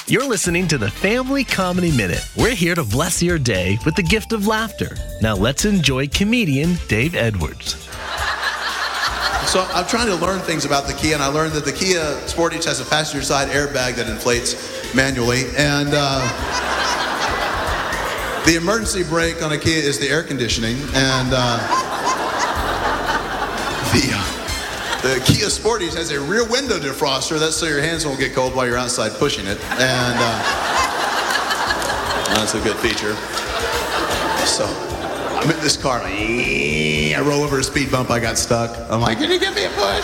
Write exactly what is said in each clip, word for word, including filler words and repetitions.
You're listening to the Family Comedy Minute. We're here to bless your day with the gift of laughter. Now let's enjoy comedian Dave Edwards. So I'm trying to learn things about the Kia, and I learned that the Kia Sportage has a passenger side airbag that inflates manually, and uh, the emergency brake on a Kia is the air conditioning, and uh, the uh, the Kia Sportage has a rear window defroster. That's so your hands won't get cold while you're outside pushing it, and uh, that's a good feature. So I'm in this car, I roll over a speed bump, I got stuck. I'm like, can you give me a push?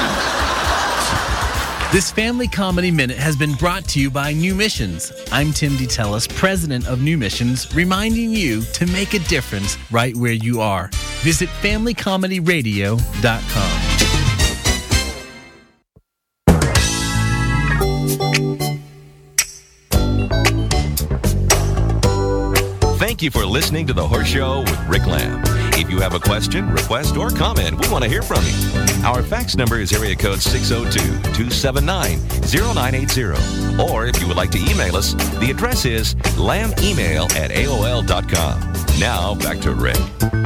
This Family Comedy Minute has been brought to you by New Missions. I'm Tim DeTellis, president of New Missions, reminding you to make a difference right where you are. Visit family comedy radio dot com. Thank you for listening to The Horse Show with Rick Lamb. If you have a question, request, or comment, we want to hear from you. Our fax number is area code six oh two, two seven nine, oh nine eight zero. Or if you would like to email us, the address is lambemail at A O L dot com. Now, back to Rick.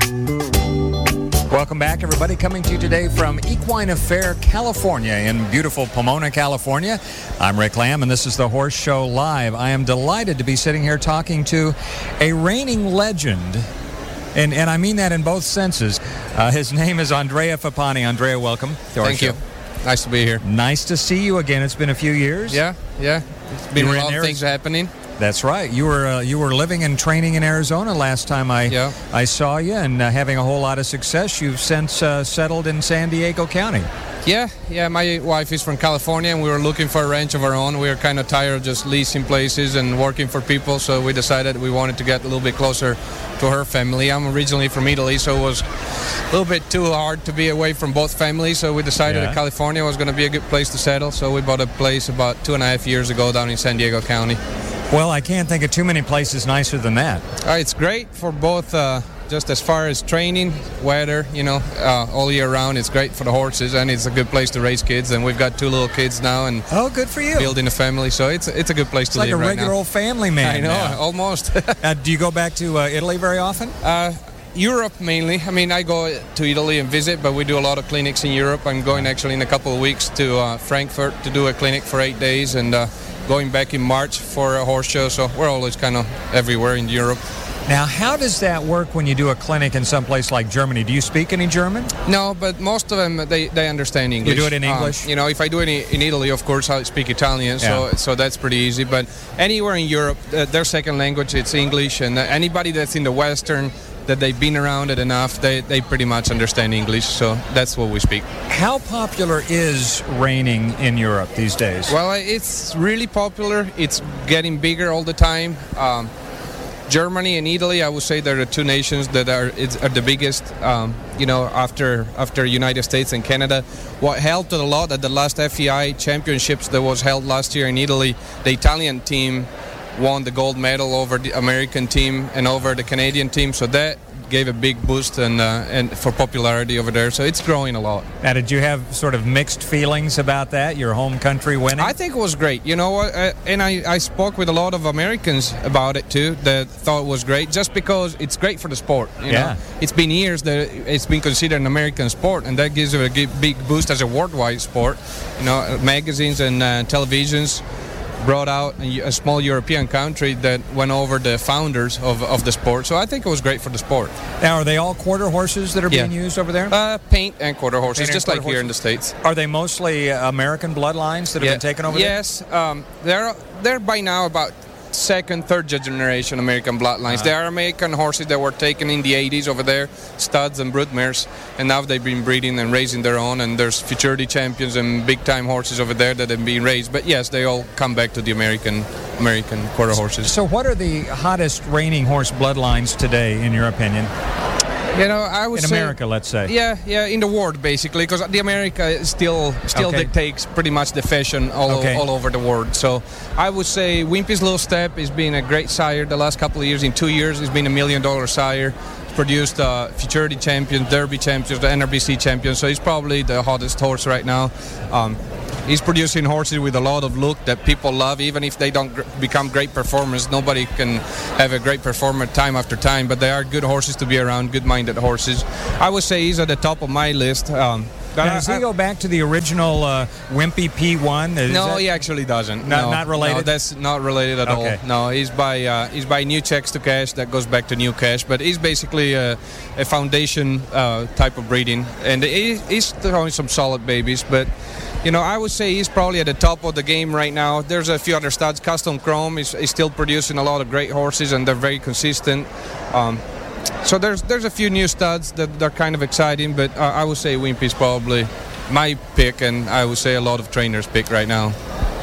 Welcome back, everybody. Coming to you today from Equine Affair, California, in beautiful Pomona, California. I'm Rick Lamb, and this is The Horse Show Live. I am delighted to be sitting here talking to a reigning legend, and, and I mean that in both senses. Uh, his name is Andrea Fappani. Andrea, welcome to our Thank show. you. Nice to be here. Nice to see you again. It's been a few years. Yeah, yeah. It's been You a were lot in of Ariz- things happening. That's right. You were uh, you were living and training in Arizona last time I Yeah. I saw you, and uh, having a whole lot of success. You've since uh, settled in San Diego County. Yeah, yeah. My wife is from California, and we were looking for a ranch of our own. We were kind of tired of just leasing places and working for people, so we decided we wanted to get a little bit closer to her family. I'm originally from Italy, so it was a little bit too hard to be away from both families, so we decided Yeah. that California was going to be a good place to settle, so we bought a place about two and a half years ago down in San Diego County. Well, I can't think of too many places nicer than that. Uh, it's great for both, uh, just as far as training, weather, you know, uh, all year round. It's great for the horses, and it's a good place to raise kids. And we've got two little kids now, and Oh, good for you. building a family, so it's it's a good place It's to like a live right regular now. old family man. I know, now. almost. Uh, do you go back to uh, Italy very often? uh, Europe mainly. I mean, I go to Italy and visit, but we do a lot of clinics in Europe. I'm going actually in a couple of weeks to uh, Frankfurt to do a clinic for eight days, and uh, going back in March for a horse show. So we're always kind of everywhere in Europe. Now, how does that work when you do a clinic in some place like Germany? Do you speak any German? No, but most of them, they, they understand English. do it in Um, English? you know, if I do it in, in Italy, of course, I speak Italian, so Yeah. so that's pretty easy. But anywhere in Europe, uh, their second language, it's English. And uh, anybody that's in the Western, that they've been around it enough, they, they pretty much understand English. So that's what we speak. How popular is reining in Europe these days? Well, it's really popular. It's getting bigger all the time. Um, Germany and Italy, I would say, they're the two nations that are it's, are the biggest. Um, you know, after after United States and Canada. What helped a lot at the last F E I Championships that was held last year in Italy, the Italian team won the gold medal over the American team and over the Canadian team. So that gave a big boost and uh, and for popularity over there. So it's growing a lot. Now, did you have sort of mixed feelings about that, your home country winning? I think it was great. You know what? Uh, and I, I spoke with a lot of Americans about it too that thought it was great just because it's great for the sport. You Yeah. know? It's been years that it's been considered an American sport, and that gives it a gi- big boost as a worldwide sport. You know, uh, magazines and uh, televisions brought out a, a small European country that went over the founders of, of the sport. So I think it was great for the sport. Now, are they all quarter horses that are Yeah. being used over there? Uh, paint and quarter horses, Paint and just quarter like here in the States. Are they mostly uh, American bloodlines that have been taken over yes, um, they're they're by now about second, third generation American bloodlines. Uh-huh. There are American horses that were taken in the eighties over there, studs and broodmares, and now they've been breeding and raising their own. And there's futurity champions and big-time horses over there that have been raised. But yes, they all come back to the American American quarter horses. there? So what are the hottest reigning horse bloodlines today, in your opinion? You know, I would In say, America, let's say. Yeah, yeah, in the world basically, because the America still still Okay. dictates pretty much the fashion all, Okay. all over the world. So I would say Wimpy's Little Step has been a great sire the last couple of years. In two years, he's been a million dollar sire. produced uh, Futurity champions, Derby champions, the N R B C champions. So he's probably the hottest horse right now. Um, he's producing horses with a lot of look that people love, even if they don't gr- become great performers. Nobody can have a great performer time after time, but they are good horses to be around, good-minded horses. I would say he's at the top of my list. Um, Now, does he go back to the original uh, Wimpy P one? Is no, that... he actually doesn't. Not, no, not related? No, that's not related at okay. all. No, he's by uh, he's by New Checks to Cash. That goes back to New Cash, but he's basically a, a foundation uh, type of breeding, and he, he's throwing some solid babies. But you know, I would say he's probably at the top of the game right now. There's a few other studs. Custom Chrome is, is still producing a lot of great horses, and they're very consistent. Um, so there's there's a few new studs that are kind of exciting, but uh, I would say Wimpy's probably my pick, and I would say a lot of trainers' pick right now.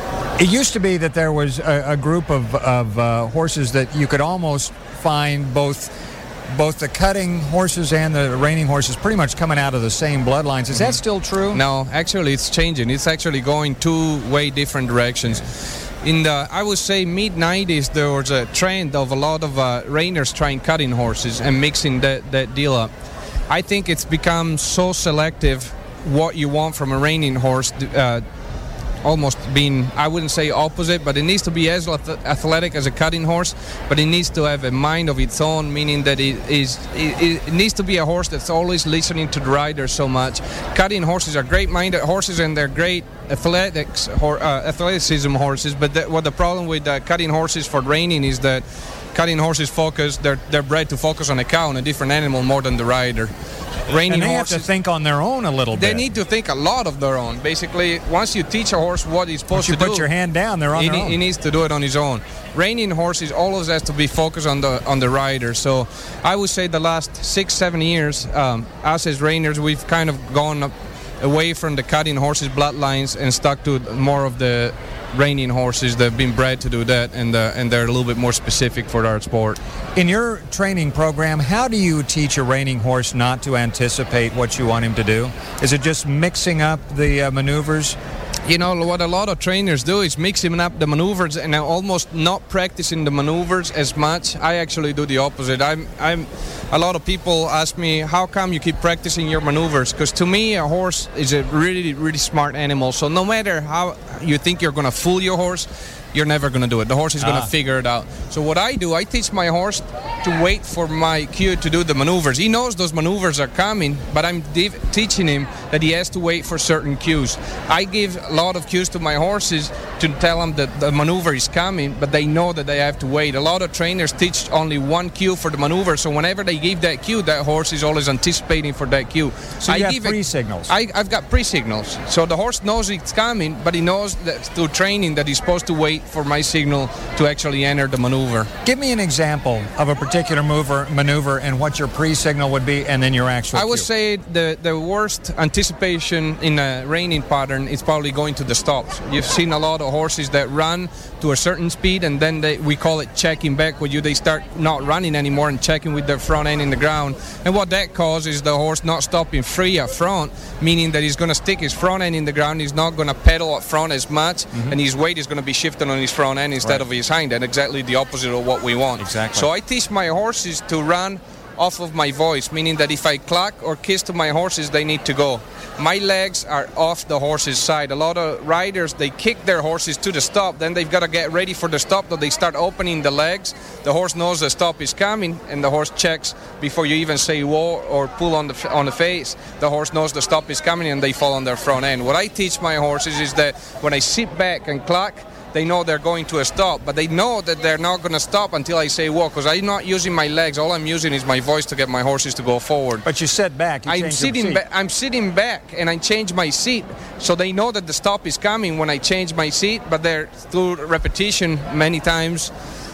It used to be that there was a, a group of, of uh, horses that you could almost find both both the cutting horses and the reining horses pretty much coming out of the same bloodlines. Is mm-hmm. that still true? No, actually it's changing. It's actually going two way different directions. In the, I would say, mid nineties, there was a trend of a lot of uh, reiners trying cutting horses and mixing that, that deal up. I think it's become so selective what you want from a reining horse, uh, almost being, I wouldn't say opposite, but it needs to be as athletic as a cutting horse, but it needs to have a mind of its own, meaning that it is it, it needs to be a horse that's always listening to the rider so much. Cutting horses are great-minded horses, and they're great athletics, or, uh, athleticism horses, but the, what the problem with uh, cutting horses for reining is that cutting horses focus, they're, they're bred to focus on a cow, on a different animal, more than the rider. Reining and they horses, have to think on their own a little they bit. They need to think a lot of their own. Basically, once you teach a horse what he's supposed once you to do, put your hand down, they're on he, their own. He needs to do it on his own. Reining horses always has to be focused on the on the rider. So I would say the last six, seven years, um, us as reiners, we've kind of gone up away from the cutting horses bloodlines and stuck to more of the reining horses that have been bred to do that, and uh, and they're a little bit more specific for our sport. In your training program, how do you teach a reining horse not to anticipate what you want him to do? Is it just mixing up the uh, maneuvers? You know, what a lot of trainers do is mixing up the maneuvers and almost not practicing the maneuvers as much. I actually do the opposite. I'm, I'm, a lot of people ask me, how come you keep practicing your maneuvers? Because to me, a horse is a really, really smart animal. So no matter how you think you're going to fool your horse, you're never going to do it. The horse is going to ah. figure it out. So what I do, I teach my horse to wait for my cue to do the maneuvers. He knows those maneuvers are coming, but I'm div- teaching him that he has to wait for certain cues. I give a lot of cues to my horses to tell them that the maneuver is coming, but they know that they have to wait. A lot of trainers teach only one cue for the maneuver, so whenever they give that cue, that horse is always anticipating for that cue. So you I have give pre-signals? I, I've got pre-signals. So the horse knows it's coming, but he knows that through training that he's supposed to wait for my signal to actually enter the maneuver. Give me an example of a particular mover, maneuver and what your pre-signal would be, and then your actual I would cue. say the, the worst anticipation in a reining pattern is probably going to the stops. You've seen a lot of horses that run to a certain speed, and then they, we call it checking back, where you they start not running anymore and checking with their front end in the ground. And what that causes is the horse not stopping free up front, meaning that he's going to stick his front end in the ground, he's not going to pedal up front as much, mm-hmm. and his weight is going to be shifting on his front end instead right. of his hind end, exactly the opposite of what we want. Exactly. So I teach my horses to run off of my voice, meaning that if I cluck or kiss to my horses, they need to go. My legs are off the horse's side. A lot of riders, they kick their horses to the stop, then they've got to get ready for the stop, so they start opening the legs. The horse knows the stop is coming, and the horse checks before you even say whoa or pull on the on the face. The horse knows the stop is coming, and they fall on their front end. What I teach my horses is that when I sit back and cluck, they know they're going to a stop, but they know that they're not going to stop until I say walk, because I'm not using my legs. All I'm using is my voice to get my horses to go forward. But you sit back. You I'm sitting back. I'm sitting back, and I change my seat, so they know that the stop is coming when I change my seat. But they're through repetition many times.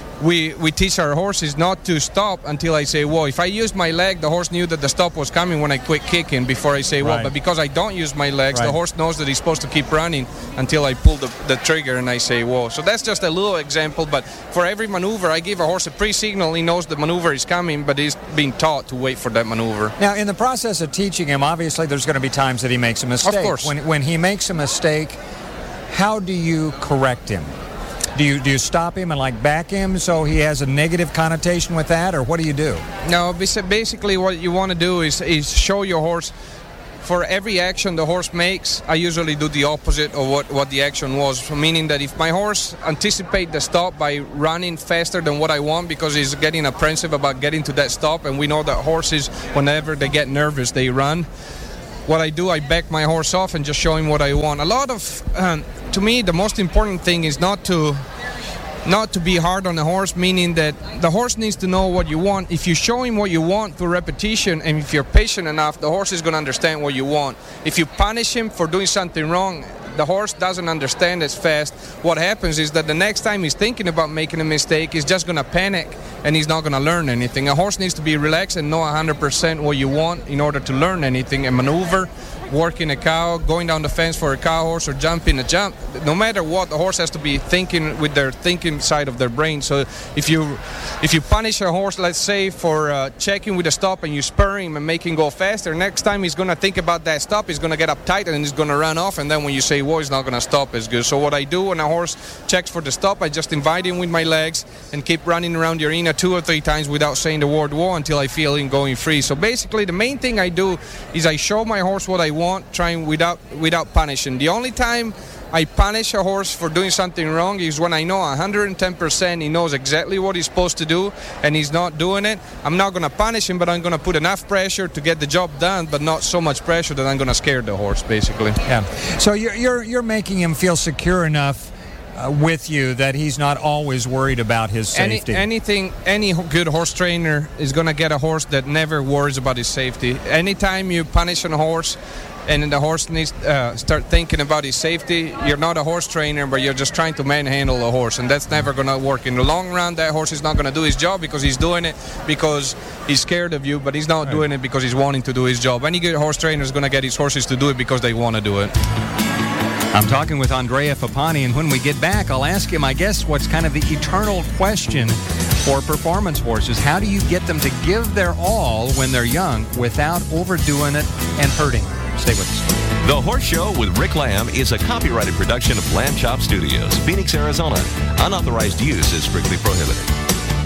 We we teach our horses not to stop until I say whoa. If I use my leg, the horse knew that the stop was coming when I quit kicking before I say whoa. Right. But because I don't use my legs, right. the horse knows that he's supposed to keep running until I pull the, the trigger and I say whoa. So that's just a little example, but for every maneuver, I give a horse a pre-signal. He knows the maneuver is coming, but he's being taught to wait for that maneuver. Now, in the process of teaching him, obviously there's going to be times that he makes a mistake. Of course. When, when he makes a mistake, how do you correct him? do you do you stop him and like back him so he has a negative connotation with that, or what do you do? No, basically what you want to do is, is show your horse. For every action the horse makes, I usually do the opposite of what, what the action was, meaning that if my horse anticipates the stop by running faster than what I want because he's getting apprehensive about getting to that stop, and we know that horses, whenever they get nervous, they run. What I do, I back my horse off and just show him what I want. A lot of, um, to me, the most important thing is not to not to be hard on the horse, meaning that the horse needs to know what you want. If you show him what you want through repetition, and if you're patient enough, the horse is going to understand what you want. If you punish him for doing something wrong, the horse doesn't understand as fast. What happens is that the next time he's thinking about making a mistake, he's just going to panic and he's not going to learn anything. A horse needs to be relaxed and know one hundred percent what you want in order to learn anything and maneuver, working a cow, going down the fence for a cow horse, or jumping a jump. No matter what, the horse has to be thinking with their thinking side of their brain. So if you if you punish a horse, let's say, for uh, checking with a stop, and you spur him and make him go faster, next time he's going to think about that stop, he's going to get uptight and he's going to run off, and then when you say whoa, he's not going to stop as good. So what I do when a horse checks for the stop, I just invite him with my legs and keep running around the arena two or three times without saying the word whoa until I feel him going free. So basically the main thing I do is I show my horse what I want, trying without without punishing. The only time I punish a horse for doing something wrong is when I know one hundred ten percent he knows exactly what he's supposed to do and he's not doing it. I'm not going to punish him, but I'm going to put enough pressure to get the job done, but not so much pressure that I'm going to scare the horse, basically. Yeah. So you're you're, you're making him feel secure enough Uh, with you that he's not always worried about his safety. Any, anything, any good horse trainer is going to get a horse that never worries about his safety. Anytime you punish a horse and the horse needs to uh, start thinking about his safety, you're not a horse trainer, but you're just trying to manhandle a horse, and that's never going to work. In the long run, that horse is not going to do his job because he's doing it because he's scared of you, but he's not right. doing it because he's wanting to do his job. Any good horse trainer is going to get his horses to do it because they want to do it. I'm talking with Andrea Fappani, and when we get back, I'll ask him, I guess, what's kind of the eternal question for performance horses. How do you get them to give their all when they're young without overdoing it and hurting? Stay with us. The Horse Show with Rick Lamb is a copyrighted production of Lamb Chop Studios, Phoenix, Arizona. Unauthorized use is strictly prohibited.